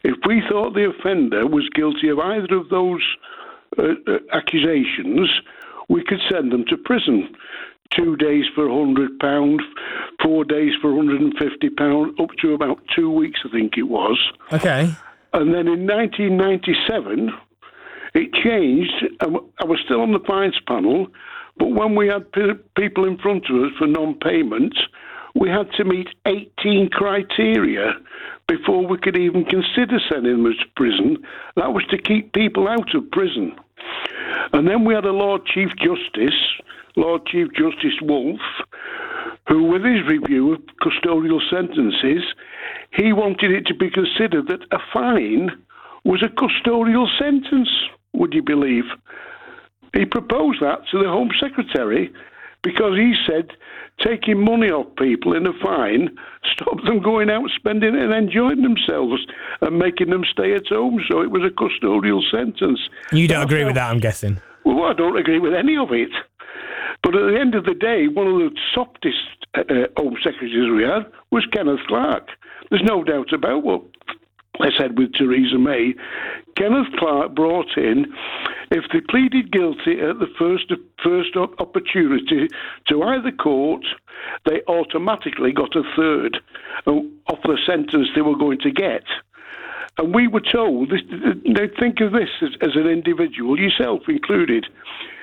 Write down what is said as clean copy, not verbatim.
If we thought the offender was guilty of either of those accusations, we could send them to prison. 2 days for £100, 4 days for £150, up to about 2 weeks, I think it was. Okay. And then in 1997, it changed. I was still on the fines panel, but when we had people in front of us for non-payment, we had to meet 18 criteria before we could even consider sending them to prison. That was to keep people out of prison. And then we had a Lord Chief Justice Wolfe, who, with his review of custodial sentences, he wanted it to be considered that a fine was a custodial sentence, would you believe? He proposed that to the Home Secretary because he said taking money off people in a fine stopped them going out spending it and enjoying themselves and making them stay at home, so it was a custodial sentence. You don't agree with that, I'm guessing? Well, I don't agree with any of it. But at the end of the day, one of the softest Home Secretaries we had was Kenneth Clarke. There's no doubt about what I said with Theresa May. Kenneth Clarke brought in, if they pleaded guilty at the first opportunity to either court, they automatically got a third of the sentence they were going to get. And we were told, now think of this as an individual, yourself included,